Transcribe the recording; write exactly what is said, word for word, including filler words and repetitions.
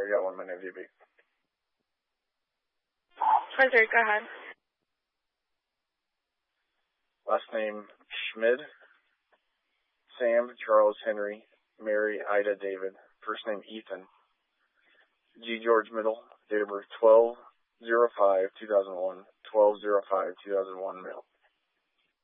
I got one minute, V B. one three, go ahead. Last name, Schmid. Sam, Charles, Henry, Mary, Ida, David. First name, Ethan. G. George Middle. Date of birth, twelve oh five two thousand one. twelve oh five two thousand one, male.